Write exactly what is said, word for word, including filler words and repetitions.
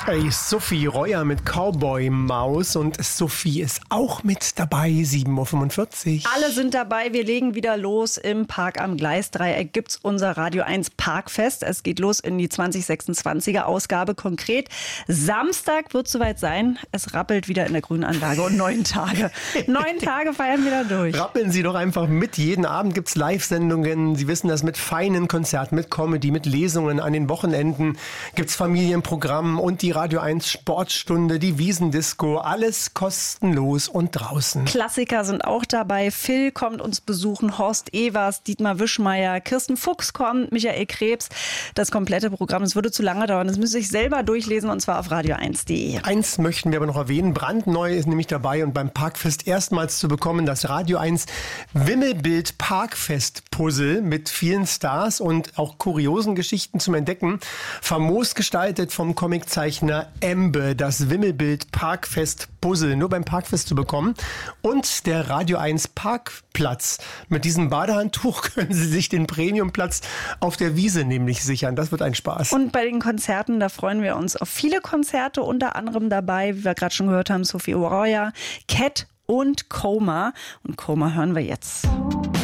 Hey, Sophie Reuer mit Cowboy Maus und Sophie ist auch mit dabei, sieben Uhr fünfundvierzig. Alle sind dabei, wir legen wieder los im Park am Gleisdreieck. Gibt's unser Radio eins Parkfest. Es geht los in die zwanzig sechsundzwanziger Ausgabe. Konkret Samstag wird soweit sein. Es rappelt wieder in der Grünanlage und neun Tage. Neun Tage feiern wir da durch. Rappeln Sie doch einfach mit. Jeden Abend gibt's Live-Sendungen. Sie wissen das, mit feinen Konzerten, mit Comedy, mit Lesungen. An den Wochenenden gibt's Familienprogramm und die Radio eins Sportstunde, die Wiesendisco, alles kostenlos und draußen. Klassiker sind auch dabei. Phil kommt uns besuchen, Horst Evers, Dietmar Wischmeier, Kirsten Fuchs kommt, Michael Krebs. Das komplette Programm, das würde zu lange dauern. Das müsst ihr euch selber durchlesen und zwar auf radio eins punkt de. Eins möchten wir aber noch erwähnen. Brandneu ist nämlich dabei und beim Parkfest erstmals zu bekommen das Radio eins Wimmelbild Parkfest Puzzle mit vielen Stars und auch kuriosen Geschichten zum Entdecken. Famos gestaltet vom Comiczeichner Embe, das Wimmelbild Parkfest Puzzle, nur beim Parkfest zu bekommen. Und der Radio eins Parkplatz. Mit diesem Badehandtuch können Sie sich den Premiumplatz auf der Wiese nämlich sichern. Das wird ein Spaß. Und bei den Konzerten, da freuen wir uns auf viele Konzerte, unter anderem dabei, wie wir gerade schon gehört haben, Sophie Reuer, Cat und Coma. Und Coma hören wir jetzt.